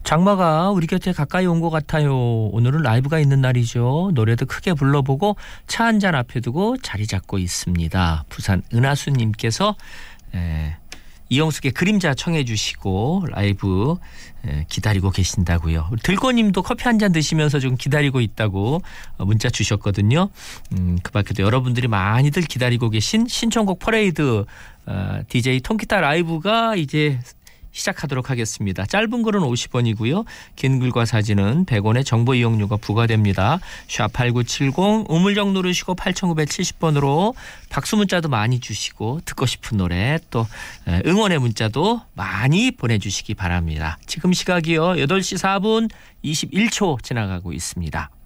장마가 우리 곁에 가까이 온 것 같아요. 오늘은 라이브가 있는 날이죠. 노래도 크게 불러보고 차 한잔 앞에 두고 자리 잡고 있습니다. 부산 은하수님께서 이영숙의 그림자 청해 주시고 라이브 기다리고 계신다고요. 들꽃님도 커피 한 잔 드시면서 좀 기다리고 있다고 문자 주셨거든요. 그 밖에도 여러분들이 많이들 기다리고 계신 신청곡 퍼레이드 DJ 통기타 라이브가 이제 시작하도록 하겠습니다. 짧은 글은 50원이고요. 긴 글과 사진은 100원의 정보 이용료가 부과됩니다. 샵8970 우물정 누르시고 8970번으로 박수 문자도 많이 주시고 듣고 싶은 노래 또 응원의 문자도 많이 보내주시기 바랍니다. 지금 시각이요. 8시 4분 21초 지나가고 있습니다.